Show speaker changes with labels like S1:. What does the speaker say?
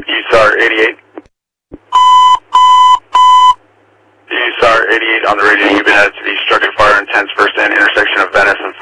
S1: USAR 88. USAR 88 on the radio. You've been added to the structure fire intense first end intersection of Venice and